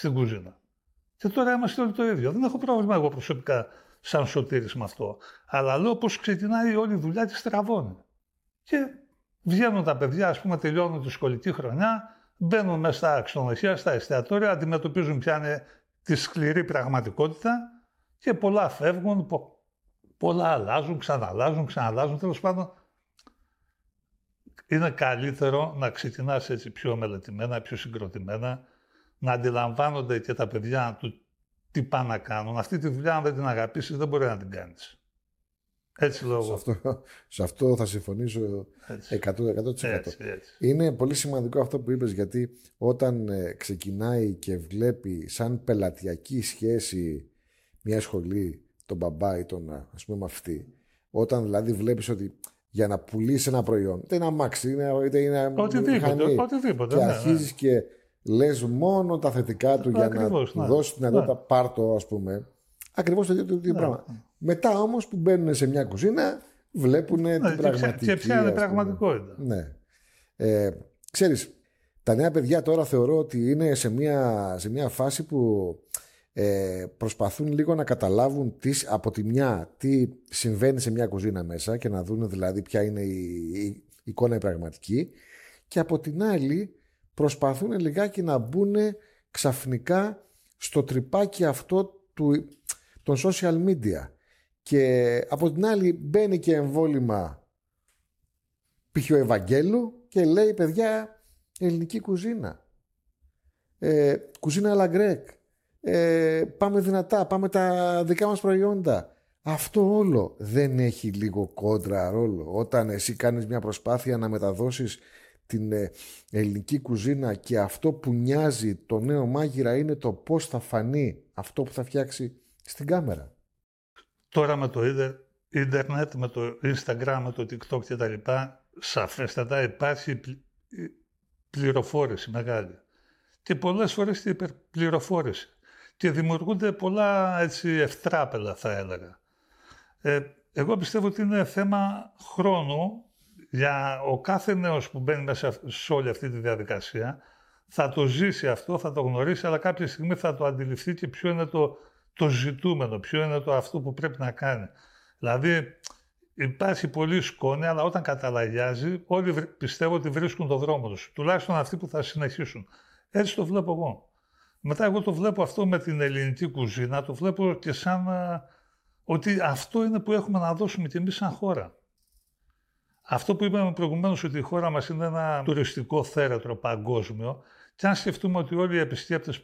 στην κουζίνα. Και τώρα είμαστε όλοι το ίδιο. Δεν έχω πρόβλημα εγώ προσωπικά σαν Σωτήρης με αυτό. Αλλά λέω πώς ξεκινάει όλη η δουλειά τη στραβώνει. Και βγαίνουν τα παιδιά, ας πούμε, τελειώνουν τη σχολική χρονιά, μπαίνουν μέσα στα ξενοδοχεία, στα εστιατόρια, αντιμετωπίζουν πια είναι τη σκληρή πραγματικότητα και πολλά φεύγουν, πολλά αλλάζουν, ξαναλλάζουν. Τέλος πάντων, είναι καλύτερο να ξεκινάς έτσι πιο μελετημένα, πιο συγκροτημένα, να αντιλαμβάνονται και τα παιδιά του τι πάνε να κάνουν. Αυτή τη δουλειά, αν δεν την αγαπήσεις, δεν μπορεί να την κάνεις. Έτσι λέω εγώ. Σε αυτό θα συμφωνήσω 100%. Έτσι. Είναι πολύ σημαντικό αυτό που είπες, γιατί όταν ξεκινάει και βλέπει σαν πελατειακή σχέση μια σχολή, τον μπαμπά ή τον ας πούμε μαθητή, όταν δηλαδή βλέπεις ότι για να πουλήσει ένα προϊόν, είτε είναι αμάξι, είτε είναι μηχανή, οτιδήποτε, και αρχίζεις και λες μόνο τα θετικά του για να του δώσεις την δυνατότητα, πάρτο, ας πούμε. Ακριβώς το ίδιο πράγμα. Μετά όμως που μπαίνουν σε μια κουζίνα, βλέπουν την πραγματική. Και ποια είναι η πραγματικότητα. Ναι. Ξέρεις, τα νέα παιδιά τώρα θεωρώ ότι είναι σε μια φάση που προσπαθούν λίγο να καταλάβουν από τη μια τι συμβαίνει σε μια κουζίνα μέσα και να δουν δηλαδή ποια είναι η εικόνα η πραγματική, και από την άλλη προσπαθούν λιγάκι να μπουν ξαφνικά στο τρυπάκι αυτό των social media, και από την άλλη μπαίνει και εμβόλυμα π.χ. ο Ευαγγέλου και λέει παιδιά ελληνική κουζίνα, κουζίνα αλαγκρέκ, πάμε δυνατά, πάμε τα δικά μας προϊόντα. Αυτό όλο δεν έχει λίγο κόντρα ρόλο όταν εσύ κάνεις μια προσπάθεια να μεταδώσεις την ελληνική κουζίνα και αυτό που νοιάζει το νέο μάγειρα είναι το πώς θα φανεί αυτό που θα φτιάξει στην κάμερα? Τώρα με το ίντερνετ, με το Instagram, με το TikTok και τα λοιπά, σαφέστατα υπάρχει πληροφόρηση μεγάλη. Και πολλές φορές και υπερπληροφόρηση. Και δημιουργούνται πολλά έτσι ευτράπελα, θα έλεγα. Εγώ πιστεύω ότι είναι θέμα χρόνου για ο κάθε νέος που μπαίνει μέσα σε όλη αυτή τη διαδικασία. Θα το ζήσει αυτό, θα το γνωρίσει, αλλά κάποια στιγμή θα το αντιληφθεί και ποιο είναι το ζητούμενο, ποιο είναι το αυτό που πρέπει να κάνει. Δηλαδή υπάρχει πολύ σκόνη, αλλά όταν καταλαγιάζει όλοι πιστεύω ότι βρίσκουν το δρόμο τους. Τουλάχιστον αυτοί που θα συνεχίσουν. Έτσι το βλέπω εγώ. Μετά εγώ το βλέπω αυτό με την ελληνική κουζίνα, το βλέπω και σαν ότι αυτό είναι που έχουμε να δώσουμε κι εμείς σαν χώρα. Αυτό που είπαμε προηγουμένως, ότι η χώρα μας είναι ένα τουριστικό θέρετρο παγκόσμιο, και αν σκεφτούμε ότι όλοι οι επισκέπτες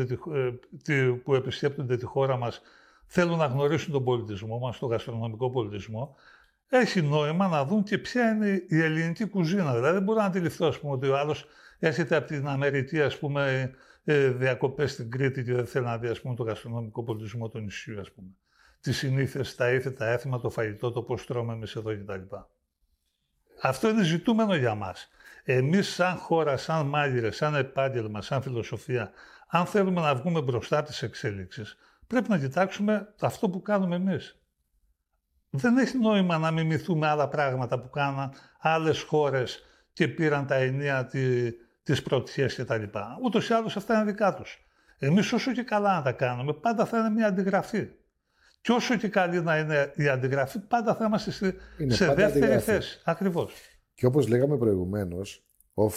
που επισκέπτονται τη χώρα μας θέλουν να γνωρίσουν τον πολιτισμό μας, τον γαστρονομικό πολιτισμό, έχει νόημα να δουν και ποια είναι η ελληνική κουζίνα. Δηλαδή δεν μπορώ να αντιληφθώ, ας πούμε, ότι ο άλλος έρχεται από την Αμερική, ας πούμε, διακοπές στην Κρήτη και δεν θέλει να δει, ας πούμε, τον γαστρονομικό πολιτισμό του νησιού, ας πούμε. Τις συνήθειες, τα ήθη, τα έθιμα, το φαγητό, το πώς τρώμε εμείς εδώ κτλ. Αυτό είναι ζητούμενο για μας. Εμείς σαν χώρα, σαν μάγειρες, σαν επάγγελμα, σαν φιλοσοφία, αν θέλουμε να βγούμε μπροστά από τις εξέλιξεις, πρέπει να κοιτάξουμε αυτό που κάνουμε εμείς. Δεν έχει νόημα να μιμηθούμε άλλα πράγματα που κάναν άλλες χώρες και πήραν τα ενία της πρωτιές κτλ. Ούτως ή άλλως αυτά είναι δικά τους. Εμείς όσο και καλά να τα κάνουμε, πάντα θα είναι μια αντιγραφή. Και όσο και καλή να είναι η αντιγραφή, πάντα θα είμαστε σε δεύτερη θέση. Ακριβώς. Και όπως λέγαμε προηγουμένως,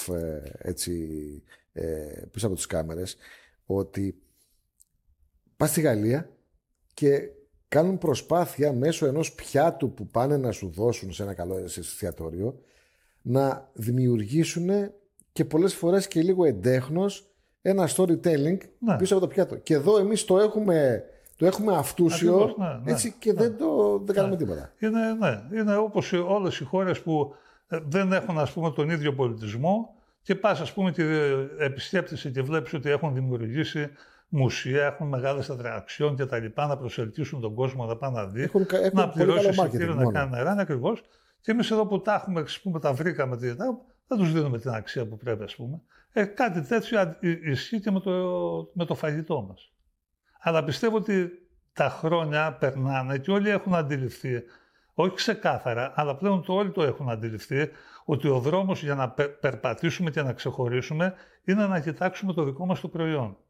πίσω από τις κάμερες, ότι πας στη Γαλλία και κάνουν προσπάθεια μέσω ενός πιάτου που πάνε να σου δώσουν σε ένα καλό εστιατόριο να δημιουργήσουν και πολλές φορές και λίγο εντέχνος ένα storytelling πίσω από το πιάτο. Και εδώ εμείς το έχουμε αυτούσιο. Ακριβώς, έτσι, και δεν κάνουμε τίποτα. Είναι όπως όλες οι χώρες που δεν έχουν, ας πούμε, τον ίδιο πολιτισμό και πας, ας πούμε, και επισκέπτεσαι και βλέπεις ότι έχουν δημιουργήσει μουσεία, έχουν μεγάλες ατραξιόν και τα λοιπά, να προσελκύσουν τον κόσμο να πάει να δει, να πληρώσει εισιτήριο, να κάνει νερά, ακριβώς. Και εμείς εδώ που τα έχουμε, ας πούμε, τα βρήκαμε, δεν τους δίνουμε την αξία που πρέπει, ας πούμε. Κάτι τέτοιο ισχύει και με το φαγητό μας. Αλλά πιστεύω ότι τα χρόνια περνάνε και όλοι έχουν αντιληφθεί, όχι ξεκάθαρα, αλλά πλέον όλοι το έχουν αντιληφθεί, ότι ο δρόμος για να περπατήσουμε και να ξεχωρίσουμε είναι να κοιτάξουμε το δικό μας το προϊόν.